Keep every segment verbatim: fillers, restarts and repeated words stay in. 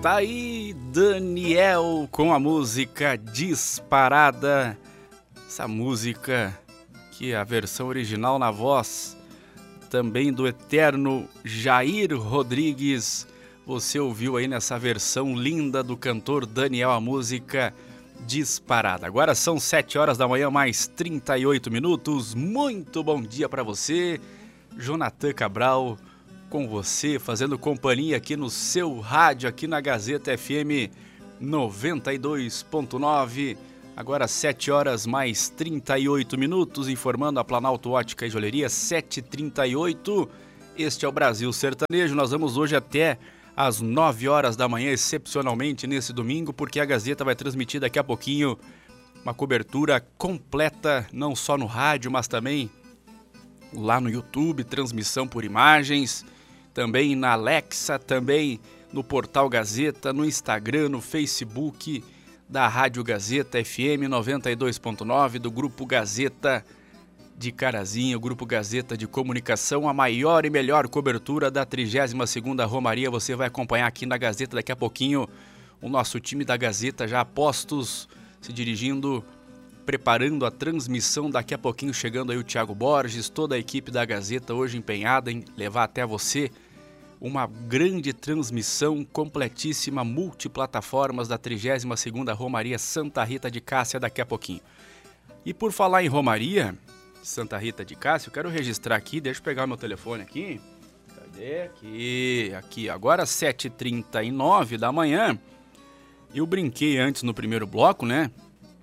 Tá aí Daniel com a música Disparada. Essa música que é a versão original na voz também do eterno Jair Rodrigues. Você ouviu aí nessa versão linda do cantor Daniel a música Disparada. Agora são sete horas da manhã, mais trinta e oito minutos. Muito bom dia para você. Jonathan Cabral com você, fazendo companhia aqui no seu rádio, aqui na Gazeta F M noventa e dois ponto nove. Agora sete horas mais trinta e oito minutos, informando a Planalto Ótica e Joalheria, sete e trinta e oito. Este é o Brasil Sertanejo. Nós vamos hoje até às nove horas da manhã, excepcionalmente nesse domingo, porque a Gazeta vai transmitir daqui a pouquinho uma cobertura completa, não só no rádio, mas também lá no YouTube, transmissão por imagens, também na Alexa, também no portal Gazeta, no Instagram, no Facebook da Rádio Gazeta F M noventa e dois ponto nove, do Grupo Gazeta de Carazinho, o Grupo Gazeta de Comunicação, a maior e melhor cobertura da trigésima segunda Romaria. Você vai acompanhar aqui na Gazeta daqui a pouquinho o nosso time da Gazeta já a postos, se dirigindo, preparando a transmissão. Daqui a pouquinho chegando aí o Thiago Borges, toda a equipe da Gazeta hoje empenhada em levar até você uma grande transmissão completíssima, multiplataformas da trigésima segunda Romaria Santa Rita de Cássia daqui a pouquinho. E por falar em Romaria Santa Rita de Cássia, eu quero registrar aqui, deixa eu pegar meu telefone aqui. Cadê? Aqui, aqui, agora sete e trinta e nove da manhã. Eu brinquei antes no primeiro bloco, né?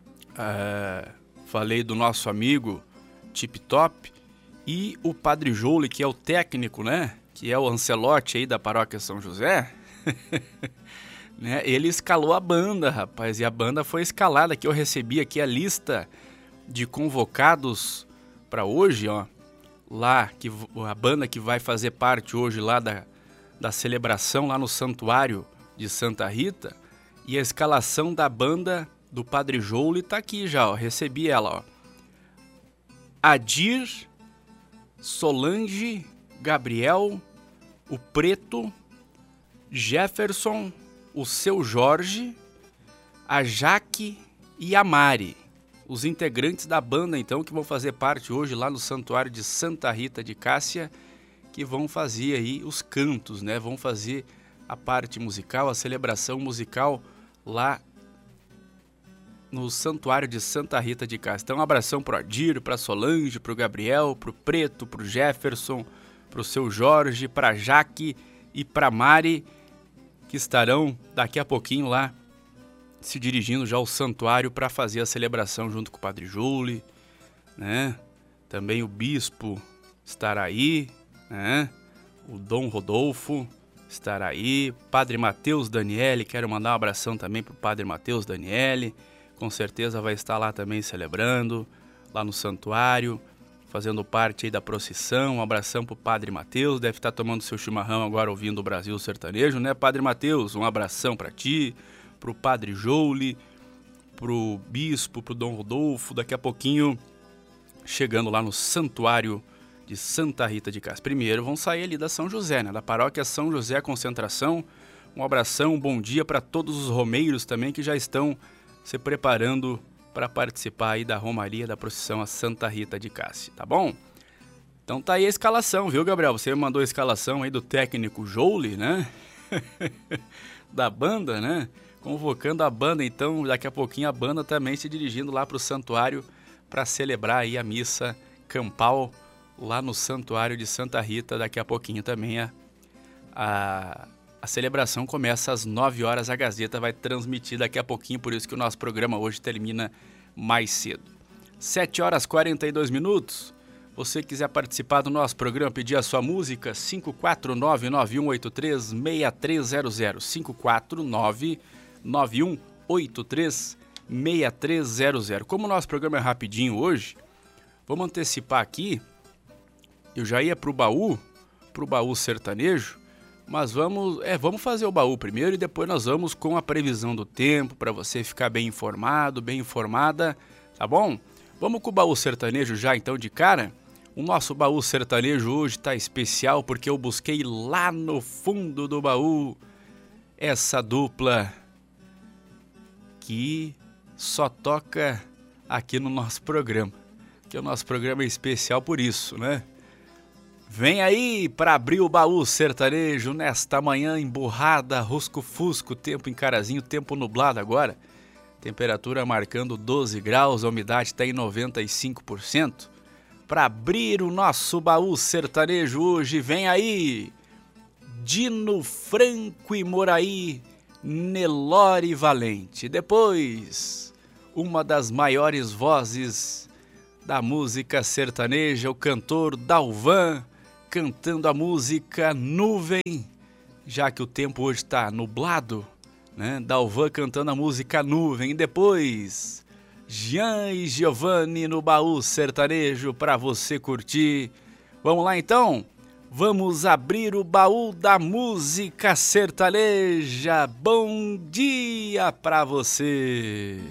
Uh, falei do nosso amigo Tip Top e o Padre Joule, que é o técnico, né? Que é o Ancelotti aí da Paróquia São José. Né? Ele escalou a banda, rapaz, e a banda foi escalada. Aqui eu recebi aqui a lista de convocados para hoje, ó. Lá, que, a banda que vai fazer parte hoje lá da, da celebração lá no Santuário de Santa Rita. E a escalação da banda do Padre Joule tá aqui já, ó. Recebi ela, ó. Adir, Solange, Gabriel, o Preto, Jefferson, o Seu Jorge, a Jaque e a Mari. Os integrantes da banda, então, que vão fazer parte hoje lá no Santuário de Santa Rita de Cássia, que vão fazer aí os cantos, né? Vão fazer a parte musical, a celebração musical lá no Santuário de Santa Rita de Cássia. Então, um abração pro Adir, pra Solange, pro Gabriel, pro Preto, pro Jefferson, pro Seu Jorge, pra Jaque e pra Mari, que estarão daqui a pouquinho lá se dirigindo já ao santuário para fazer a celebração junto com o Padre Joule, né? Também o Bispo estará aí, né? O Dom Rodolfo estará aí, Padre Mateus Daniele, quero mandar um abração também pro Padre Mateus Daniele, com certeza vai estar lá também celebrando, lá no santuário, fazendo parte aí da procissão. Um abração pro Padre Mateus, deve estar tomando seu chimarrão agora ouvindo o Brasil Sertanejo, né, Padre Mateus? Um abração para ti, pro Padre Joule, pro Bispo, pro Dom Rodolfo, daqui a pouquinho chegando lá no Santuário de Santa Rita de Cássia. Primeiro vão sair ali da São José, né, da Paróquia São José Concentração. Um abração, um bom dia para todos os romeiros também que já estão se preparando para participar aí da Romaria da procissão a Santa Rita de Cássia, tá bom? Então tá aí a escalação, viu, Gabriel? Você me mandou a escalação aí do técnico Joule, né? Da banda, né? Convocando a banda, então daqui a pouquinho a banda também se dirigindo lá para o santuário para celebrar aí a missa campal lá no Santuário de Santa Rita. Daqui a pouquinho também a, a, a celebração começa às nove horas, a Gazeta vai transmitir daqui a pouquinho, por isso que o nosso programa hoje termina mais cedo. sete horas e quarenta e dois minutos. Você quiser participar do nosso programa, pedir a sua música, cinco quatro nove nove um oito três seis três zero zero, cinco quatro nove nove um oito três seis três zero zero. Como o nosso programa é rapidinho hoje, vamos antecipar aqui. Eu já ia pro baú, pro baú sertanejo, mas vamos, é, vamos fazer o baú primeiro e depois nós vamos com a previsão do tempo para você ficar bem informado, bem informada, tá bom? Vamos com o baú sertanejo já então de cara. O nosso baú sertanejo hoje está especial porque eu busquei lá no fundo do baú essa dupla que só toca aqui no nosso programa, que o nosso programa é especial por isso, né? Vem aí para abrir o baú sertanejo nesta manhã emburrada, rusco-fusco, tempo em Carazinho, tempo nublado agora. Temperatura marcando doze graus, a umidade está em noventa e cinco por cento. Para abrir o nosso baú sertanejo hoje, vem aí Dino Franco e Moraí, Nelore Valente. Depois, uma das maiores vozes da música sertaneja, o cantor Dalvan, cantando a música Nuvem, já que o tempo hoje está nublado, né? Dalvan cantando a música Nuvem. E depois, Jean e Giovanni no baú sertanejo para você curtir. Vamos lá então? Vamos abrir o baú da música sertaneja. Bom dia para você!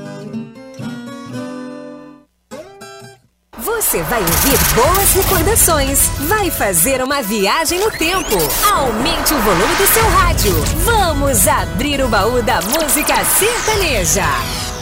Você vai ouvir boas recordações, vai fazer uma viagem no tempo. Aumente o volume do seu rádio. Vamos abrir o baú da música sertaneja.